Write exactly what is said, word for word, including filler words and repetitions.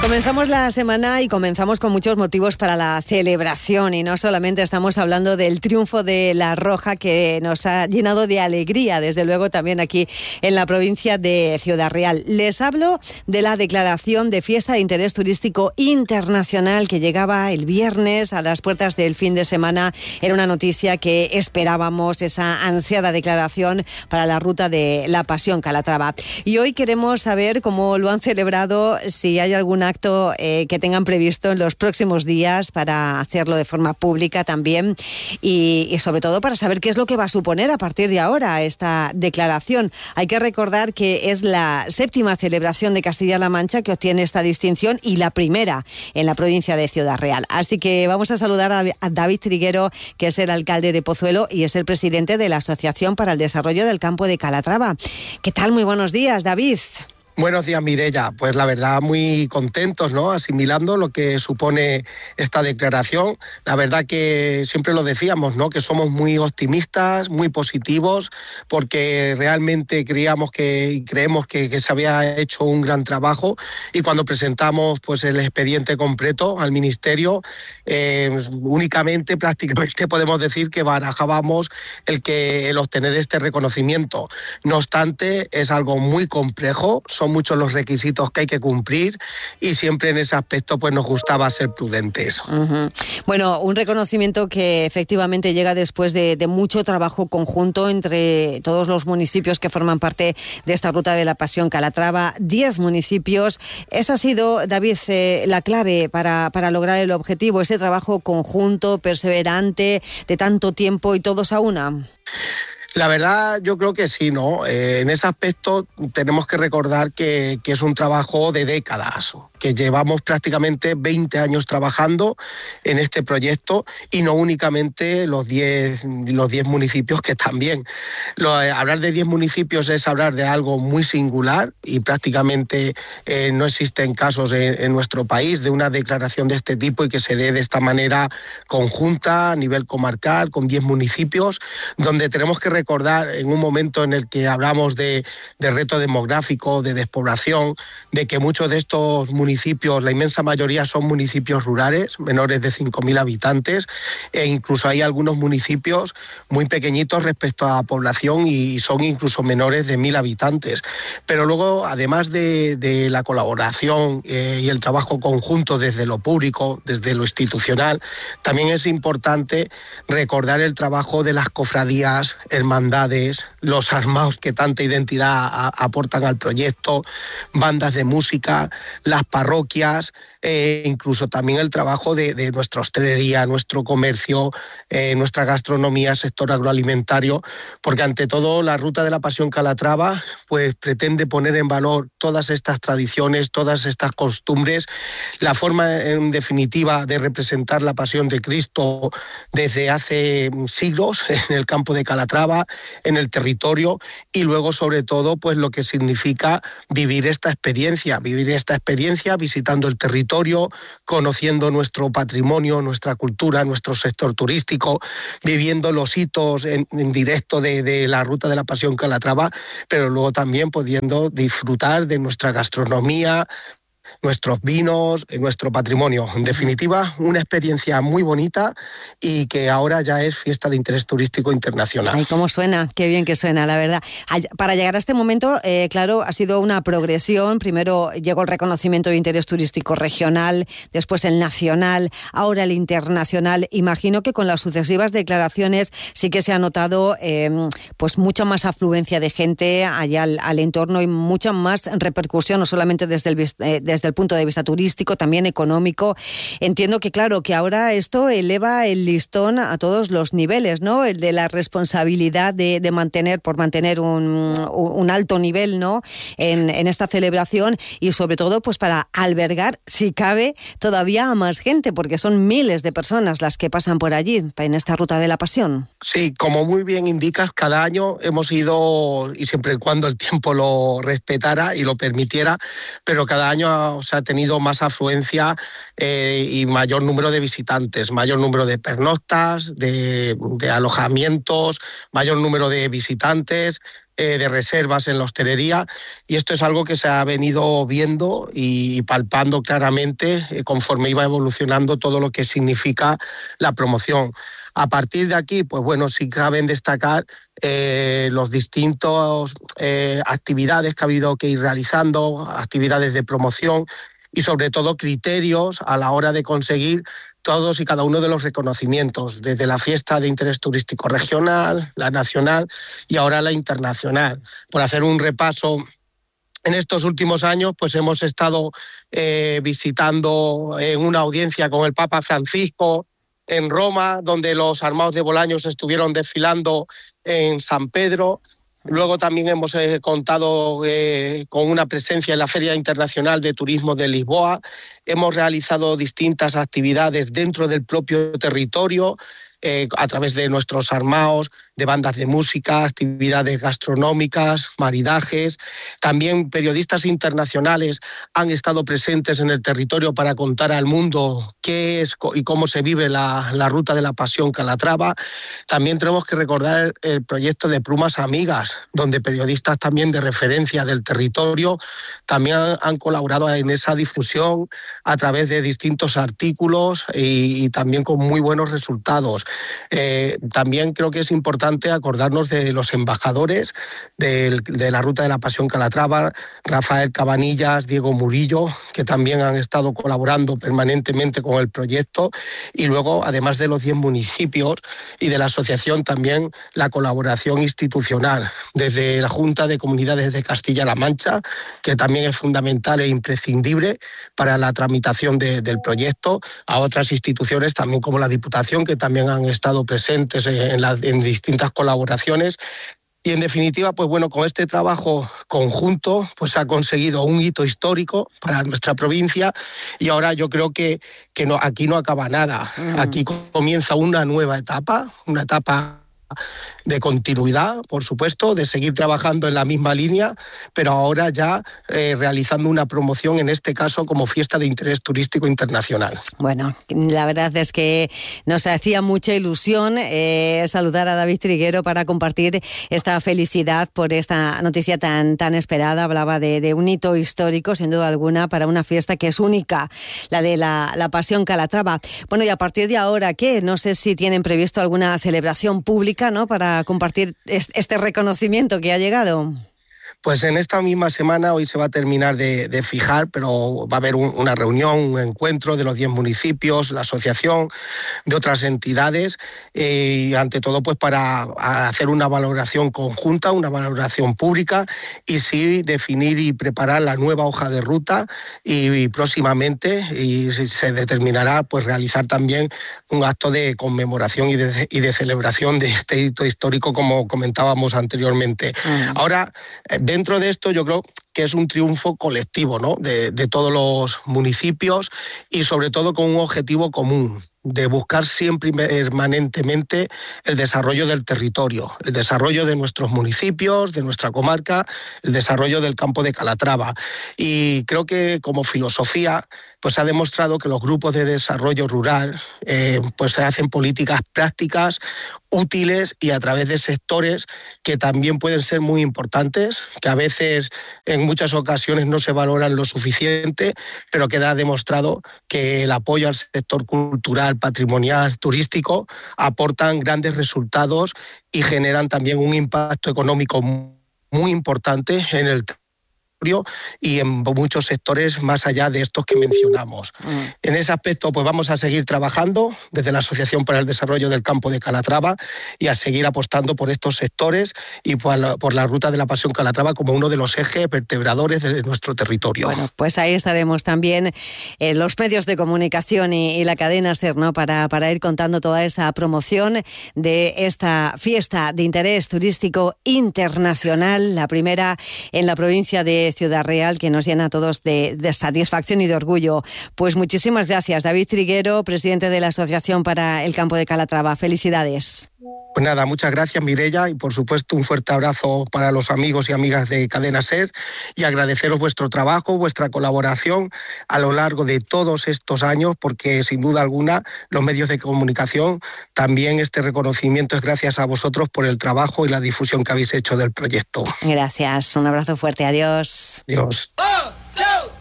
Comenzamos la semana y comenzamos con muchos motivos para la celebración, y no solamente estamos hablando del triunfo de La Roja, que nos ha llenado de alegría, desde luego también aquí en la provincia de Ciudad Real. Les hablo de la declaración de fiesta de interés turístico internacional que llegaba el viernes a las puertas del fin de semana. Era una noticia que esperábamos, esa ansiada declaración para la ruta de la Pasión Calatrava. Y hoy queremos saber cómo lo han celebrado, si hay alguna acto eh, que tengan previsto en los próximos días para hacerlo de forma pública también, y, y sobre todo para saber qué es lo que va a suponer a partir de ahora esta declaración. Hay que recordar que es la séptima celebración de Castilla-La Mancha que obtiene esta distinción y la primera en la provincia de Ciudad Real. Así que vamos a saludar a, a David Triguero, que es el alcalde de Pozuelo y es el presidente de la Asociación para el Desarrollo del Campo de Calatrava. ¿Qué tal? Muy buenos días, David. Buenos días, Mireia. Pues la verdad, muy contentos, ¿no? Asimilando lo que supone esta declaración. La verdad que siempre lo decíamos, ¿no? Que somos muy optimistas, muy positivos, porque realmente creíamos que y creemos que, que se había hecho un gran trabajo, y cuando presentamos pues el expediente completo al ministerio, eh, únicamente prácticamente podemos decir que barajábamos el que el obtener este reconocimiento. No obstante, es algo muy complejo. Son muchos los requisitos que hay que cumplir, y siempre en ese aspecto pues nos gustaba ser prudentes. Uh-huh. Bueno, un reconocimiento que efectivamente llega después de, de mucho trabajo conjunto entre todos los municipios que forman parte de esta ruta de la Pasión Calatrava, diez municipios. Esa ha sido, David, eh, la clave para, para lograr el objetivo, ese trabajo conjunto, perseverante, de tanto tiempo y todos a una. La verdad, yo creo que sí, ¿no? Eh, en ese aspecto tenemos que recordar que, que es un trabajo de décadas, que llevamos prácticamente veinte años trabajando en este proyecto, y no únicamente los diez los diez municipios, que también. Lo, eh, hablar de diez municipios es hablar de algo muy singular, y prácticamente eh, no existen casos en, en nuestro país de una declaración de este tipo y que se dé de esta manera conjunta a nivel comarcal con diez municipios, donde tenemos que recordar en un momento en el que hablamos de, de reto demográfico, de despoblación, de que muchos de estos municipios, la inmensa mayoría son municipios rurales, menores de cinco mil habitantes, e incluso hay algunos municipios muy pequeñitos respecto a la población y son incluso menores de mil habitantes. Pero luego, además de, de la colaboración eh, y el trabajo conjunto desde lo público, desde lo institucional, también es importante recordar el trabajo de las cofradías, hermandades, los armados que tanta identidad a, aportan al proyecto, bandas de música, las parroquias, eh, incluso también el trabajo de, de nuestra hostelería, nuestro comercio, eh, nuestra gastronomía, sector agroalimentario, porque ante todo la Ruta de la Pasión Calatrava pues pretende poner en valor todas estas tradiciones, todas estas costumbres, la forma en definitiva de representar la Pasión de Cristo desde hace siglos en el campo de Calatrava, en el territorio, y luego sobre todo pues lo que significa vivir esta experiencia, vivir esta experiencia visitando el territorio, conociendo nuestro patrimonio, nuestra cultura, nuestro sector turístico, viviendo los hitos en, en directo de, de la Ruta de la Pasión Calatrava, pero luego también pudiendo disfrutar de nuestra gastronomía, nuestros vinos, nuestro patrimonio. En definitiva, una experiencia muy bonita y que ahora ya es fiesta de interés turístico internacional. Ay, cómo suena, qué bien que suena, la verdad. Para llegar a este momento, eh, claro, ha sido una progresión. Primero llegó el reconocimiento de interés turístico regional, después el nacional, ahora el internacional. Imagino que con las sucesivas declaraciones sí que se ha notado eh, pues mucha más afluencia de gente allá al, al entorno y mucha más repercusión, no solamente desde el, eh, desde desde el punto de vista turístico, también económico. Entiendo que, claro, que ahora esto eleva el listón a todos los niveles, ¿no? El de la responsabilidad de, de mantener, por mantener un, un alto nivel, ¿no? En, en esta celebración, y sobre todo, pues para albergar, si cabe, todavía a más gente, porque son miles de personas las que pasan por allí, en esta Ruta de la Pasión. Sí, como muy bien indicas, cada año hemos ido, y siempre y cuando el tiempo lo respetara y lo permitiera, pero cada año se ha tenido más afluencia eh, y mayor número de visitantes, mayor número de pernoctas, de, de alojamientos, mayor número de visitantes. eh, de reservas en la hostelería, y esto es algo que se ha venido viendo y palpando claramente eh, conforme iba evolucionando todo lo que significa la promoción. A partir de aquí, pues bueno, sí caben destacar eh, los distintos eh, actividades que ha habido que ir realizando, actividades de promoción y sobre todo criterios a la hora de conseguir todos y cada uno de los reconocimientos, desde la fiesta de interés turístico regional, la nacional y ahora la internacional. Por hacer un repaso, en estos últimos años pues hemos estado eh, visitando en una audiencia con el Papa Francisco en Roma, donde los armados de Bolaños estuvieron desfilando en San Pedro. Luego también hemos eh, contado eh, con una presencia en la Feria Internacional de Turismo de Lisboa. Hemos realizado distintas actividades dentro del propio territorio, eh, a través de nuestros armaos, de bandas de música, actividades gastronómicas, maridajes. También periodistas internacionales han estado presentes en el territorio para contar al mundo qué es y cómo se vive la, la ruta de la Pasión Calatrava. También tenemos que recordar el proyecto de Plumas Amigas, donde periodistas también de referencia del territorio también han, han colaborado en esa difusión a través de distintos artículos y, y también con muy buenos resultados. Eh, también creo que es importante acordarnos de los embajadores de, de la Ruta de la Pasión Calatrava, Rafael Cabanillas, Diego Murillo, que también han estado colaborando permanentemente con el proyecto, y luego, además de los diez municipios y de la asociación, también la colaboración institucional, desde la Junta de Comunidades de Castilla-La Mancha, que también es fundamental e imprescindible para la tramitación de, del proyecto, a otras instituciones también como la Diputación, que también han estado presentes en, la, en distintas colaboraciones. Y en definitiva, pues bueno, con este trabajo conjunto pues se ha conseguido un hito histórico para nuestra provincia, y ahora yo creo que, que no, aquí no acaba nada. Mm. Aquí comienza una nueva etapa, una etapa de continuidad, por supuesto, de seguir trabajando en la misma línea, pero ahora ya eh, realizando una promoción, en este caso como fiesta de interés turístico internacional. Bueno, la verdad es que nos hacía mucha ilusión eh, saludar a David Triguero para compartir esta felicidad por esta noticia tan, tan esperada. Hablaba de, de un hito histórico, sin duda alguna, para una fiesta que es única, la de la, la Pasión Calatrava. Bueno, y a partir de ahora, ¿qué? No sé si tienen previsto alguna celebración pública, ¿no?, para compartir este reconocimiento que ha llegado. Pues en esta misma semana, hoy se va a terminar de, de fijar, pero va a haber un, una reunión, un encuentro de los diez municipios, la asociación, de otras entidades, eh, y ante todo pues para hacer una valoración conjunta, una valoración pública, y sí definir y preparar la nueva hoja de ruta, y, y próximamente y se determinará pues realizar también un acto de conmemoración y de, y de celebración de este hito histórico, como comentábamos anteriormente. Uh-huh. Ahora, dentro de esto yo creo que es un triunfo colectivo, ¿no?, de, de todos los municipios, y sobre todo con un objetivo común, de buscar siempre permanentemente el desarrollo del territorio, el desarrollo de nuestros municipios, de nuestra comarca, el desarrollo del campo de Calatrava. Y creo que como filosofía pues ha demostrado que los grupos de desarrollo rural eh, pues se hacen políticas prácticas, útiles y a través de sectores que también pueden ser muy importantes, que a veces en muchas ocasiones no se valoran lo suficiente, pero queda demostrado que el apoyo al sector cultural, patrimonial, turístico, aportan grandes resultados y generan también un impacto económico muy importante en el territorio y en muchos sectores más allá de estos que mencionamos. Mm. En ese aspecto pues vamos a seguir trabajando desde la Asociación para el Desarrollo del Campo de Calatrava y a seguir apostando por estos sectores y por la, por la Ruta de la Pasión Calatrava como uno de los ejes vertebradores de nuestro territorio. Bueno, pues ahí estaremos también eh, los medios de comunicación y, y la cadena SER, ¿no?, para, para ir contando toda esa promoción de esta fiesta de interés turístico internacional, la primera en la provincia de Ciudad Real, que nos llena a todos de, de satisfacción y de orgullo. Pues muchísimas gracias, David Triguero, presidente de la Asociación para el Campo de Calatrava. Felicidades. Pues nada, muchas gracias, Mireia, y por supuesto un fuerte abrazo para los amigos y amigas de Cadena SER, y agradeceros vuestro trabajo, vuestra colaboración a lo largo de todos estos años, porque sin duda alguna los medios de comunicación, también este reconocimiento es gracias a vosotros por el trabajo y la difusión que habéis hecho del proyecto. Gracias, un abrazo fuerte, adiós. Adiós. ¡Ah!